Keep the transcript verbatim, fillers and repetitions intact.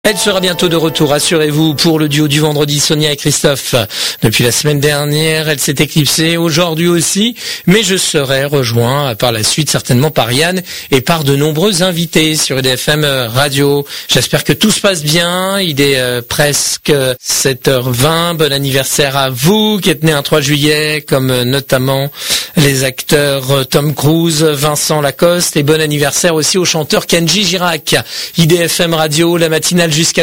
Elle sera bientôt de retour, rassurez-vous, pour le duo du vendredi, Sonia et Christophe. Depuis la semaine dernière, elle s'est éclipsée, aujourd'hui aussi, mais je serai rejoint par la suite certainement par Yann et par de nombreux invités sur U D F M Radio. J'espère que tout se passe bien, il est euh, presque sept heures vingt, bon anniversaire à vous qui êtes né un trois juillet, comme euh, notamment les acteurs euh, Tom Cruise, Vincent Lacoste, et bon anniversaire aussi au chanteur Kenji Girac. U D F M Radio, la matinale jusqu'à